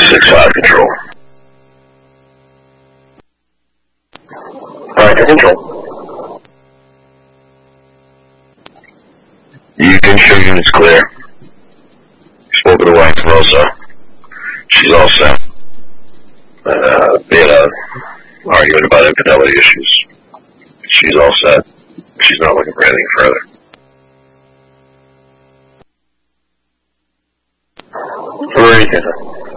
6-5 control. Alright, control. You can show units clear. Spoke to the wife Rosa. She's all set. We had an argument about infidelity issues. She's all set. She's not looking for anything further. Where are you,